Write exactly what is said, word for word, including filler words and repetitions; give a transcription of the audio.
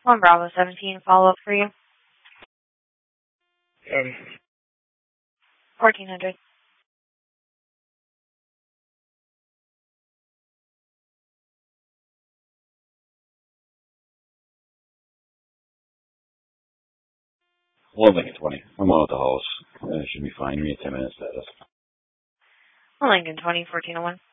One Bravo seventeen, follow up for you. Um, fourteen hundred. one Lincoln twenty. I'm on with the house. Uh, it should be fine. Give me a ten minute status. one Lincoln twenty, fourteen oh one.